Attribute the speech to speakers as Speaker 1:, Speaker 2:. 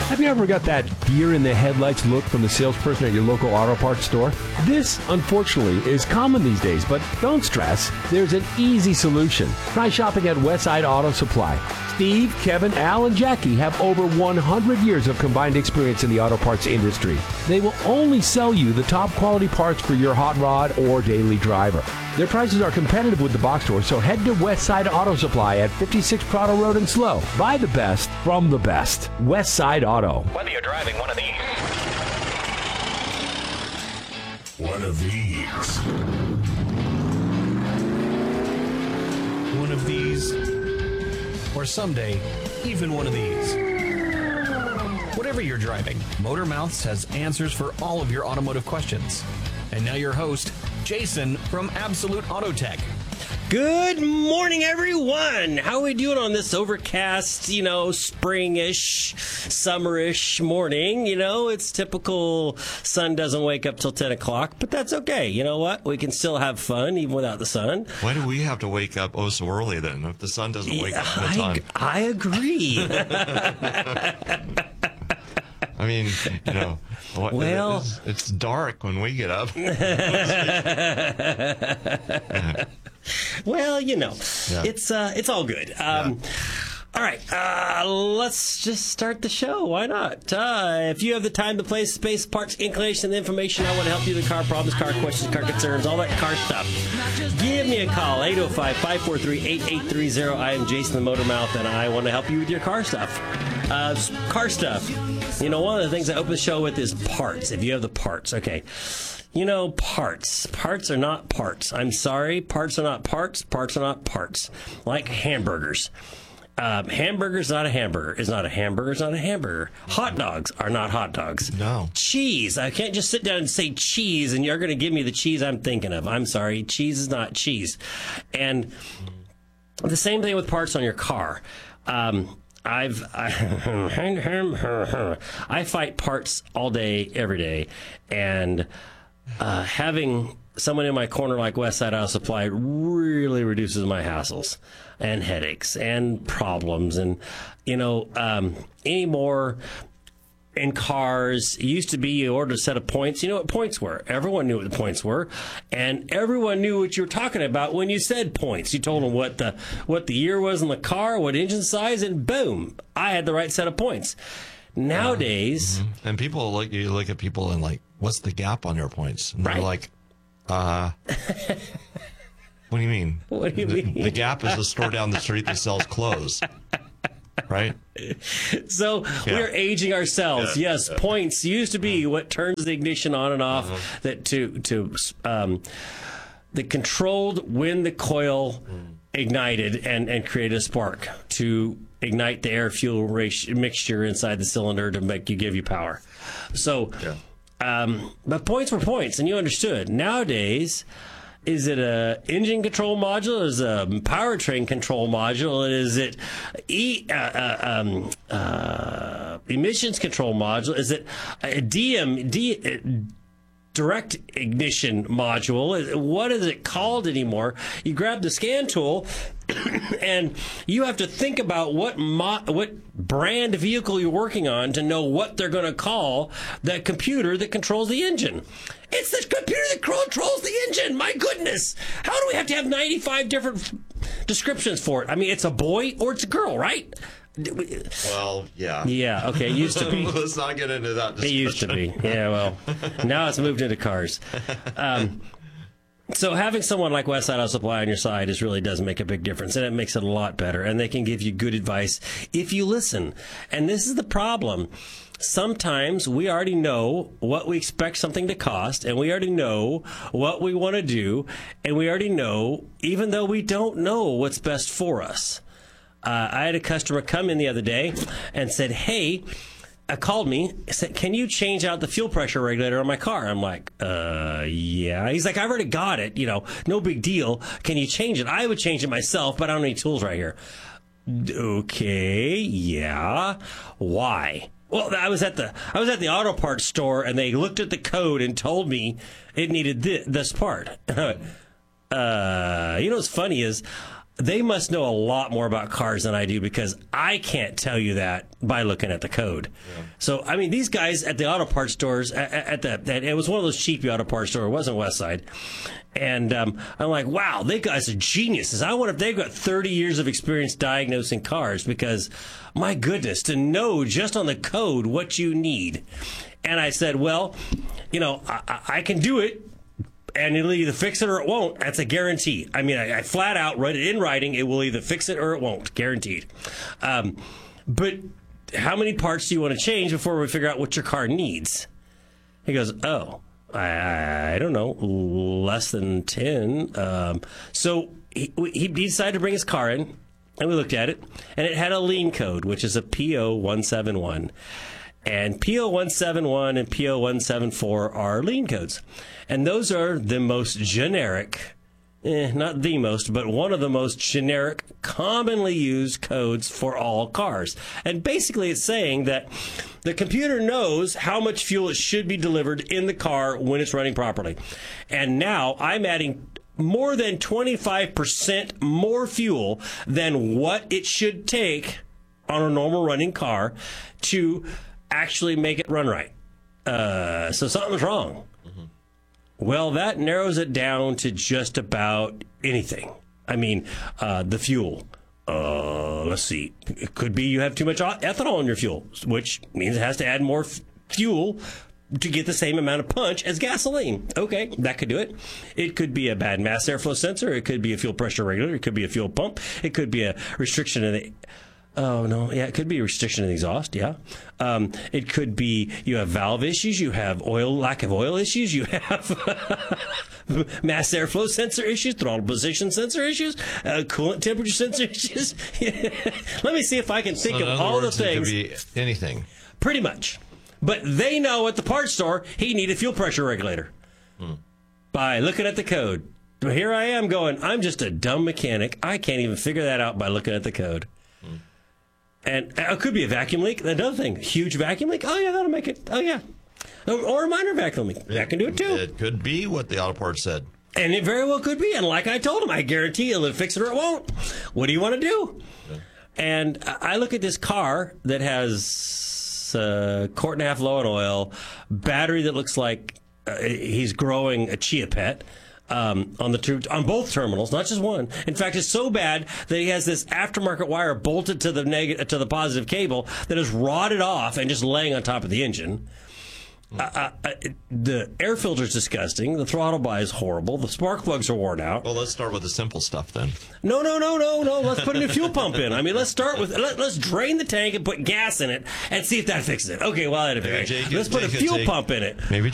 Speaker 1: Have you ever got that deer in the headlights look from the salesperson at your local auto parts store? This, unfortunately, is common these days, but don't stress. There's an easy solution. Try shopping at Westside Auto Supply. Steve, Kevin, Al, and Jackie have over 100 years of combined experience in the auto parts industry. They will only sell you the top quality parts for your hot rod or daily driver. Their prices are competitive with the box store, so head to Westside Auto Supply at 56 Prado Road in Slow. Buy the best from the best. Westside Auto.
Speaker 2: Whether you're driving one of these.
Speaker 3: One of these.
Speaker 4: One of these. Or someday, even one of these. Whatever you're driving, Motor Mouths has answers for all of your automotive questions. And now your host, Jason from Absolute Auto Tech.
Speaker 5: Good morning, everyone. How are we doing on this overcast, springish, summerish morning? It's typical sun doesn't wake up till 10 o'clock, but that's okay. You know what? We can still have fun even without the sun.
Speaker 6: Why do we have to wake up so early then if the sun doesn't wake up in the time?
Speaker 5: I agree.
Speaker 6: I mean, well, it's dark when we get up.
Speaker 5: Well, it's all good. All right, let's just start the show. Why not? If you have the time, the place, space, parts, inclination, and the information, I want to help you with car problems, car questions, car concerns, all that car stuff. Give me a call, 805-543-8830. I am Jason the Motor Mouth, and I want to help you with your car stuff. Car stuff. One of the things I open the show with is parts, if you have the parts. Okay. Parts. Parts are not parts. I'm sorry. Parts are not parts. Parts are not parts. Like hamburgers. Hamburger is not a hamburger. Is not a hamburger. Is not a hamburger. Hot dogs are not hot dogs.
Speaker 6: No.
Speaker 5: Cheese. I can't just sit down and say cheese, and you're going to give me the cheese I'm thinking of. I'm sorry. Cheese is not cheese. And the same thing with parts on your car. I fight parts all day, every day, and having someone in my corner like Westside Auto Supply really reduces my hassles and headaches and problems. And, anymore in cars, it used to be you ordered a set of points. You know what points were. Everyone knew what the points were, and everyone knew what you were talking about when you said points. You told them what the year was in the car, what engine size, and boom, I had the right set of points. Nowadays,
Speaker 6: and people you look at people and like, what's the gap on your points? And they're like, what do you mean?
Speaker 5: What do you mean?
Speaker 6: The Gap is a store down the street that sells clothes, right?
Speaker 5: So we're aging ourselves.
Speaker 6: Yeah.
Speaker 5: Yes, points used to be what turns the ignition on and off. That that controlled when the coil ignited and created a spark to ignite the air fuel mixture inside the cylinder to give you power. So. Yeah. But points were points, and you understood. Nowadays, is it a engine control module? Is it a powertrain control module? Is it emissions control module? Is it a direct ignition module? What is it called anymore? You grab the scan tool, and you have to think about what brand vehicle you're working on to know what they're going to call that computer that controls the engine. It's the computer that controls the engine. My goodness. How do we have to have 95 different descriptions for it? I mean, it's a boy or it's a girl, right?
Speaker 6: Well, yeah.
Speaker 5: Yeah, okay, it used to be.
Speaker 6: Let's not get into that discussion.
Speaker 5: It used to be. Yeah, well, now it's moved into cars. So having someone like Westside Auto Supply on your side really does make a big difference, and it makes it a lot better, and they can give you good advice if you listen. And this is the problem. Sometimes we already know what we expect something to cost, and we already know what we want to do, and we already know, even though we don't know what's best for us. I had a customer come in the other day and said, hey, called me, said, can you change out the fuel pressure regulator on my car? I'm like, yeah. He's like, I've already got it. No big deal. Can you change it? I would change it myself, but I don't have any tools right here. Okay, yeah. Why? Well, I was at the auto parts store, and they looked at the code and told me it needed this part. What's funny is they must know a lot more about cars than I do, because I can't tell you that by looking at the code. Yeah. So, I mean, these guys at the auto parts stores, it was one of those cheapy auto parts stores. It wasn't Westside. And I'm like, wow, they guys are geniuses. I wonder if they've got 30 years of experience diagnosing cars, because, my goodness, to know just on the code what you need. And I said, well, I can do it. And it'll either fix it or it won't. That's a guarantee. I mean, I flat out write it in writing. It will either fix it or it won't. Guaranteed. But how many parts do you want to change before we figure out what your car needs? He goes, oh, I don't know, less than 10. So he decided to bring his car in, and we looked at it, and it had a lien code, which is a P0171. And P0171 and P0174 are lien codes. And those are the most generic, not the most, but one of the most generic, commonly used codes for all cars. And basically it's saying that the computer knows how much fuel it should be delivered in the car when it's running properly. And now I'm adding more than 25% more fuel than what it should take on a normal running car to actually make it run right. So something's wrong. Mm-hmm. Well, that narrows it down to just about anything. I mean, the fuel. Let's see. It could be you have too much ethanol in your fuel, which means it has to add more fuel to get the same amount of punch as gasoline. Okay, that could do it. It could be a bad mass airflow sensor. It could be a fuel pressure regulator. It could be a fuel pump. It could be a restriction in the... Oh, no. Yeah, it could be a restriction in the exhaust. Yeah. It could be you have valve issues. You have lack of oil issues. You have mass airflow sensor issues, throttle position sensor issues, coolant temperature sensor issues. Let me see if I can think of all the things.
Speaker 6: It could be anything.
Speaker 5: Pretty much. But they know at the parts store he needed fuel pressure regulator by looking at the code. But here I am going, I'm just a dumb mechanic. I can't even figure that out by looking at the code. And it could be a vacuum leak. Another thing, huge vacuum leak. Oh, yeah, that'll make it. Oh, yeah. Or a minor vacuum leak. That can do it, too.
Speaker 6: It could be what the auto parts said.
Speaker 5: And it very well could be. And like I told him, I guarantee it'll fix it or it won't. What do you want to do? Yeah. And I look at this car that has a quart and a half low on oil, battery that looks like he's growing a chia pet. On both terminals, not just one. In fact, it's so bad that he has this aftermarket wire bolted to the positive cable that is rotted off and just laying on top of the engine. The air filter is disgusting. The throttle bar is horrible. The spark plugs are worn out.
Speaker 6: Well, let's start with the simple stuff then.
Speaker 5: No. Let's put a new fuel pump in. I mean, let's start with let's drain the tank and put gas in it and see if that fixes it. Okay, well, let's put a fuel pump in it.
Speaker 6: Maybe